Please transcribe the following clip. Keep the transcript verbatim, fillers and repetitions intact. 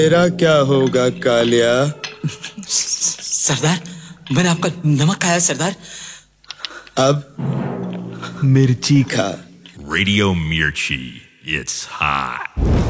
तेरा क्या होगा कालिया? सरदार, मैंने आपका नमक खाया सरदार। अब मिर्ची खा। Radio Mirchi. It's hot.